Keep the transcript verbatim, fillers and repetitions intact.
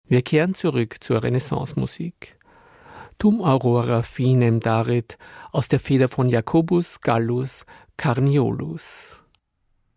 Wir kehren zurück zur Renaissance-Musik. Tum aurora finem daret aus der Feder von Jacobus Gallus Carniolus.